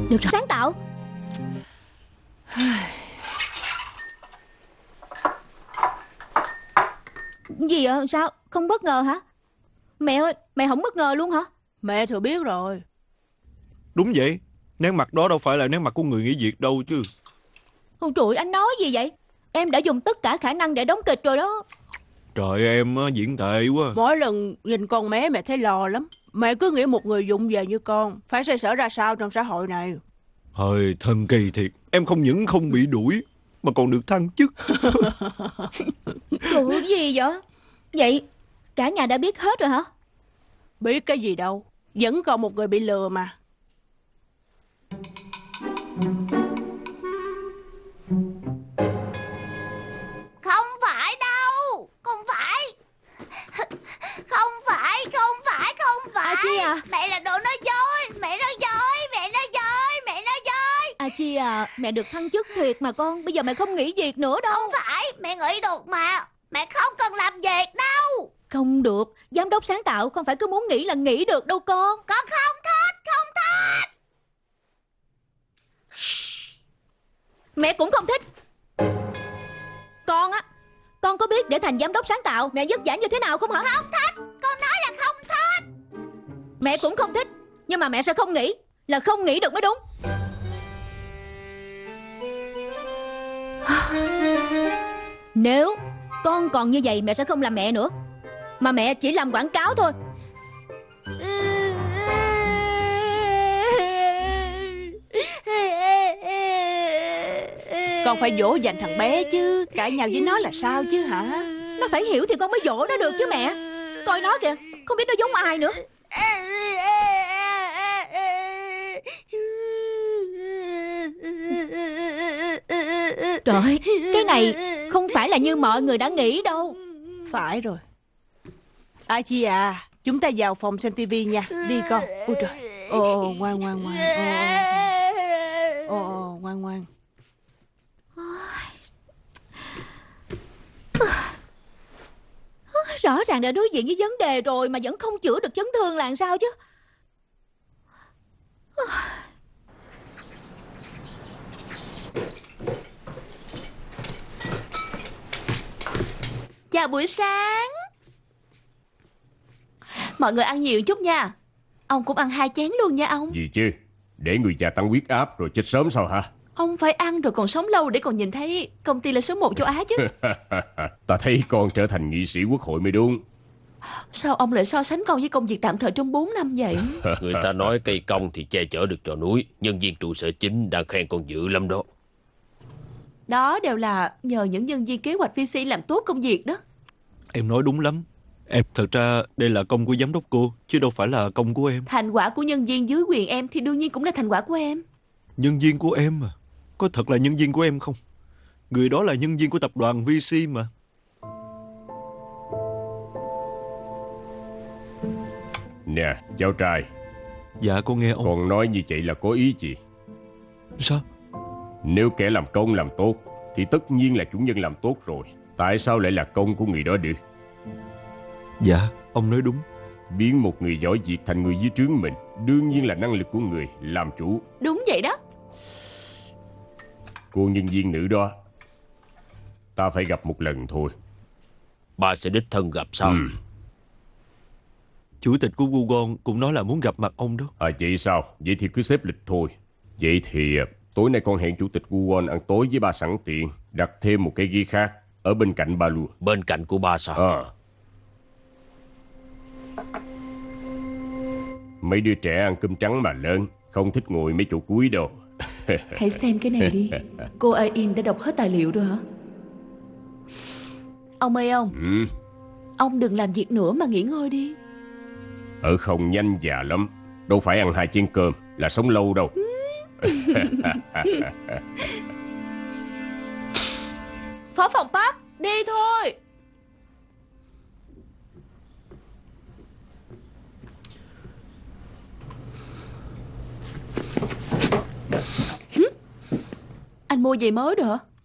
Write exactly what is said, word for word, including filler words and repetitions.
Được rồi. Sáng tạo. Gì vậy? Sao? Không bất ngờ hả? Mẹ ơi, mẹ không bất ngờ luôn hả? Mẹ thừa biết rồi. Đúng vậy. Nét mặt đó đâu phải là nét mặt của người nghỉ việc đâu chứ. Ôi trời, anh nói gì vậy? Em đã dùng tất cả khả năng để đóng kịch rồi đó. Trời, em diễn tệ quá. Mỗi lần nhìn con bé mẹ thấy lo lắm. Mẹ cứ nghĩ một người dụng về như con phải xoay sở ra sao trong xã hội này. Hơi thần kỳ thiệt. Em không những không bị đuổi mà còn được thăng chức. Trời ơi, gì vậy? Vậy cả nhà đã biết hết rồi hả? Biết cái gì đâu, vẫn còn một người bị lừa mà. Không phải đâu. Không phải. Không phải, không phải, không phải. A Chi à? Mẹ là đồ nói dối. Mẹ nói dối, mẹ nói dối, mẹ nói dối. A Chi à, mẹ được thăng chức thiệt mà con. Bây giờ mẹ không nghỉ việc nữa đâu. Không phải, mẹ nghỉ được mà. Mẹ không cần làm việc đâu. Không được, giám đốc sáng tạo không phải cứ muốn nghỉ là nghỉ được đâu con. Con không thích, không thích. Mẹ cũng không thích. Con á, con có biết để thành giám đốc sáng tạo mẹ vất vả như thế nào không hả? Không thích, con nói là không thích. Mẹ cũng không thích, nhưng mà mẹ sẽ không nghỉ. Là không nghỉ được mới đúng. Nếu con còn như vậy mẹ sẽ không làm mẹ nữa, mà mẹ chỉ làm quảng cáo thôi. Con phải dỗ dành thằng bé chứ. Cãi nhau với nó là sao chứ hả? Nó phải hiểu thì con mới dỗ nó được chứ mẹ. Coi nó kìa, không biết nó giống ai nữa. Trời ơi, cái này không phải là như mọi người đã nghĩ đâu. Phải rồi. A Chi à, chúng ta vào phòng xem tivi nha. Đi con. Ôi trời. Ồ, ngoan ngoan ngoan. Ồ, ồ, ồ, ngoan ngoan. Rõ ràng đã đối diện với vấn đề rồi mà vẫn không chữa được chấn thương là làm sao chứ. Chào buổi sáng. Mọi người ăn nhiều chút nha. Ông cũng ăn hai chén luôn nha ông. Gì chứ? Để người già tăng huyết áp rồi chết sớm sao hả? Ông phải ăn rồi còn sống lâu để còn nhìn thấy công ty là số một châu Á chứ. Ta thấy con trở thành nghị sĩ quốc hội mới đúng. Sao ông lại so sánh con với công việc tạm thời trong bốn năm vậy? Người ta nói cây cong thì che chở được trò núi. Nhân viên trụ sở chính đang khen con dữ lắm đó. Đó đều là nhờ những nhân viên kế hoạch vê xê làm tốt công việc đó. Em nói đúng lắm. Em thật ra đây là công của giám đốc cô, chứ đâu phải là công của em. Thành quả của nhân viên dưới quyền em thì đương nhiên cũng là thành quả của em. Nhân viên của em mà. Có thật là nhân viên của em không? Người đó là nhân viên của tập đoàn vê xê mà. Nè, cháu trai. Dạ con nghe ông. Con nói như vậy là có ý gì? Sao? Nếu kẻ làm công làm tốt thì tất nhiên là chủ nhân làm tốt rồi. Tại sao lại là công của người đó được? Dạ, ông nói đúng. Biến một người giỏi việc thành người dưới trướng mình đương nhiên là năng lực của người làm chủ. Đúng vậy đó. Cô nhân viên nữ đó, ta phải gặp một lần thôi. Bà sẽ đích thân gặp sau. Ừ. Chủ tịch của Google cũng nói là muốn gặp mặt ông đó. À vậy sao? Vậy thì cứ xếp lịch thôi. Vậy thì tối nay con hẹn chủ tịch Google ăn tối với ba sẵn tiện. Đặt thêm một cái ghế khác ở bên cạnh ba luôn. Bên cạnh của ba sao? À. Mấy đứa trẻ ăn cơm trắng mà lớn, không thích ngồi mấy chỗ cuối đâu. Hãy xem cái này đi. Cô Ain đã đọc hết tài liệu rồi hả? Ông ơi ông, Ừ. ông đừng làm việc nữa mà nghỉ ngơi đi. Ở không nhanh già lắm. Đâu phải ăn hai chén cơm là sống lâu đâu. Phó phòng Park, đi thôi. Anh mua giày mới được hả?